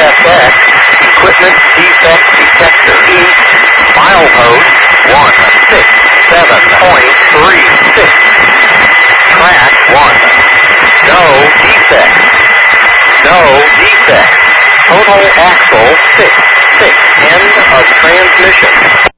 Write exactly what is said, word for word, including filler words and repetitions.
S X, equipment defect detector. East, milepost one six seven point three six. Track one. No defect. No defect. Total axle six six. End of transmission.